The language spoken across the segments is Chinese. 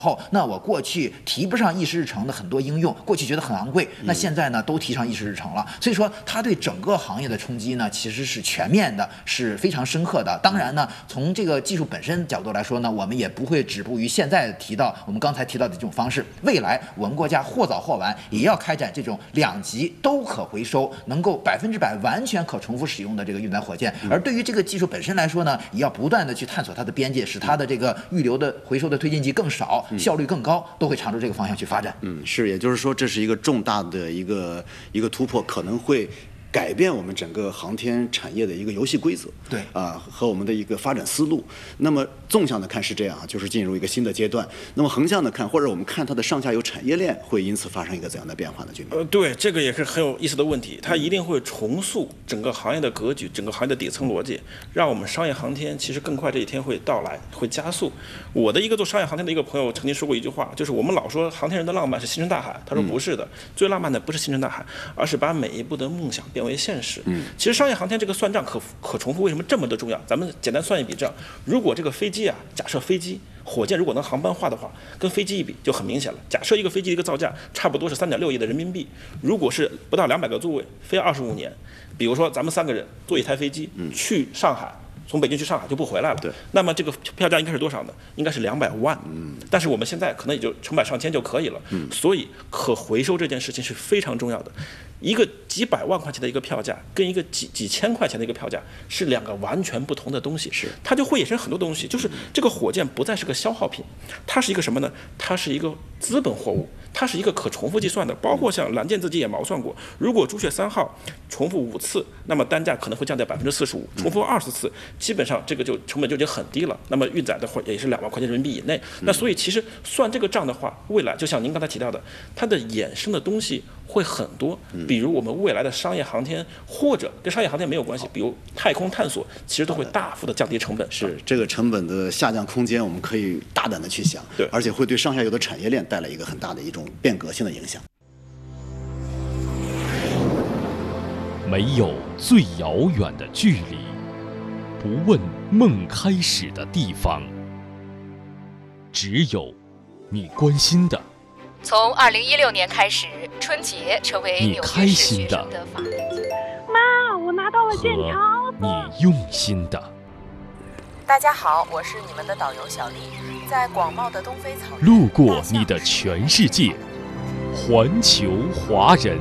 后，那我过去提不上议事日程的很多应用，过去觉得很昂贵，那现在呢都提上议事日程了。所以说，它对整个行业的冲击呢，其实是全面的，是非常深刻的。当然呢，从这个技术本身角度来说呢，我们也不会止步于现在我们刚才提到的这种方式。未来我们国家或早或晚也要开展这种2级都可回收、能够100%完全可重复使用的这个运载火箭。而对于这个技术本身来说呢，也要不断的去探索它的边界，使它的这个预留的回收的推进剂更少。效率更高，都会朝着这个方向去发展。 是，也就是说，这是一个重大的一个突破，可能会改变我们整个航天产业的一个游戏规则， 对和我们的一个发展思路。那么纵向的看是这样，就是进入一个新的阶段。那么横向的看，或者我们看它的上下游产业链会因此发生一个怎样的变化呢？军民？ 对，这个也是很有意思的问题，它一定会重塑整个行业的格局，整个行业的底层逻辑，让我们商业航天其实更快这一天会到来，会加速。我的一个做商业航天的一个朋友曾经说过一句话，就是我们老说航天人的浪漫是星辰大海，他说不是的，最浪漫的不是星辰大海，而是把每一步的梦想变为现实。其实商业航天这个算账可重复为什么这么的重要？咱们简单算一笔账，如果这个飞机啊，假设火箭如果能航班化的话，跟飞机一比就很明显了。假设一个飞机的一个造价差不多是3.6亿的人民币，如果是不到200个座位，飞25年，比如说咱们3个人坐一台飞机去上海。从北京去上海就不回来了， 对。 那么这个票价应该是多少呢？应该是200万。但是我们现在可能也就成百上千就可以了。所以可回收这件事情是非常重要的。一个几百万块钱的一个票价，跟一个几千块钱的一个票价是2个完全不同的东西。 是。 它就会衍生很多东西，就是这个火箭不再是个消耗品，它是一个什么呢？它是一个资本货物。它是一个可重复计算的，包括像蓝箭自己也毛算过，如果朱雀3号重复5次，那么单价可能会降到45%，重复20次，基本上这个就成本就已经很低了。那么运载的话也是2万块钱人民币以内。那所以其实算这个账的话，未来就像您刚才提到的，它的衍生的东西会很多，比如我们未来的商业航天，或者跟商业航天没有关系，比如太空探索，其实都会大幅的降低成本。 是这个成本的下降空间，我们可以大胆的去想， 对， 而且会对上下游的产业链带来一个很大的一种变革性的影响。 没有最遥远的距离，不问梦开始的地方，只有你关心的。 从2016年开始，春节成为纽约市学生的法定节日。 妈，我拿到了剑桥。 你用心的。 大家好，我是你们的导游小丽，在广袤的东非草原， 路过你的全世界，环球华人。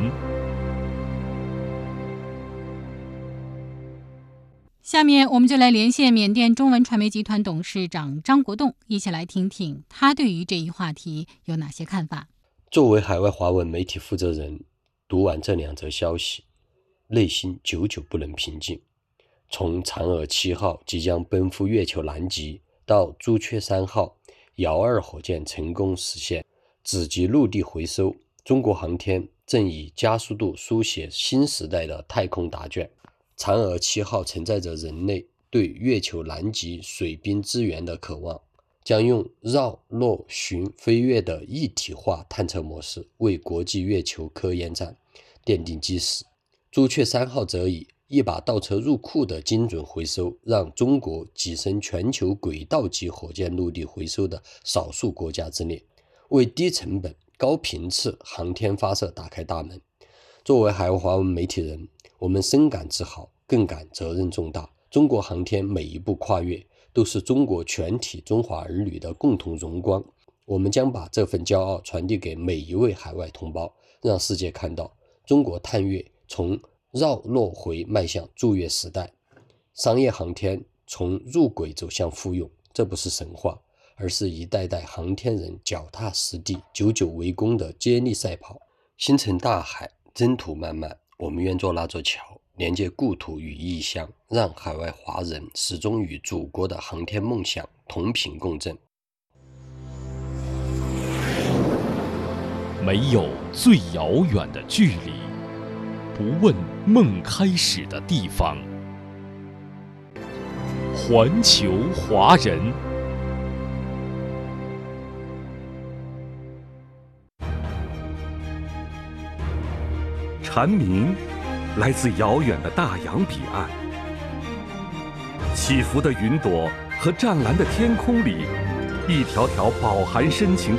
下面我们就来连线缅甸中文传媒集团董事长张国栋，一起来听听他对于这一话题有哪些看法。 作为海外华文媒体负责人，读完这2则消息，内心久久不能平静。从嫦娥7号即将奔赴月球南极，到朱雀3号遥2火箭成功实现子级陆地回收，中国航天正以加速度书写新时代的太空答卷。嫦娥7号承载着人类对月球南极水冰资源的渴望，将用绕、落、巡、飞跃的一体化探测模式为国际月球科研站奠定基石。朱雀3号则以一把倒车入库的精准回收，让中国跻身全球轨道级火箭陆地回收的少数国家之列，为低成本、高频次航天发射打开大门。作为海外华文媒体人，我们深感自豪，更感责任重大。中国航天每一步跨越，都是中国全体中华儿女的共同荣光。我们将把这份骄傲传递给每一位海外同胞，让世界看到中国探月从绕落回迈向驻月时代，商业航天从入轨走向复用。这不是神话，而是一代代航天人脚踏实地、久久为功的接力赛跑。星辰大海，征途漫漫，我们愿做那座桥，连接故土与异乡，让海外华人始终与祖国的航天梦想同频共振。 没有最遥远的距离，不问梦开始的地方。环球华人。 蝉鸣来自遥远的大洋彼岸，起伏的云朵和湛蓝的天空里， 一条条饱含深情的